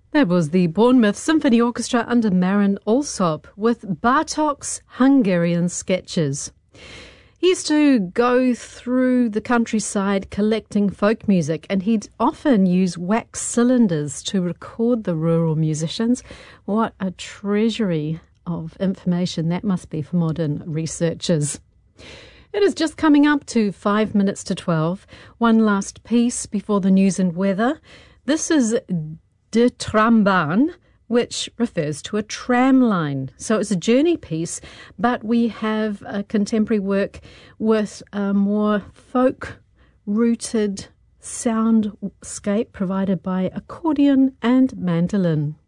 That was the Bournemouth Symphony Orchestra under Marin Alsop with Bartók's Hungarian Sketches. He used to go through the countryside collecting folk music, and he'd often use wax cylinders to record the rural musicians. What a treasury of information that must be for modern researchers. It is just coming up to 5 minutes to 12. One last piece before the news and weather. This is De Trambaan, which refers to a tram line. So it's a journey piece, but we have a contemporary work with a more folk-rooted soundscape provided by accordion and mandolin.